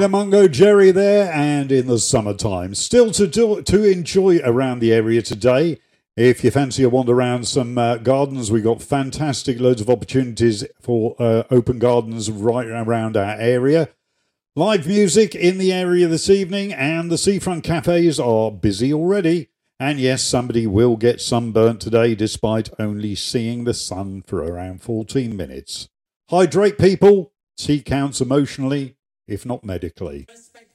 Mungo Jerry there, and in the summertime. Still to enjoy around the area today. If you fancy a wander around some gardens, we've got fantastic loads of opportunities for open gardens right around our area. Live music in the area this evening, and the seafront cafes are busy already. And yes, somebody will get sunburnt today despite only seeing the sun for around 14 minutes. Hydrate, people. Sea counts emotionally, if not medically.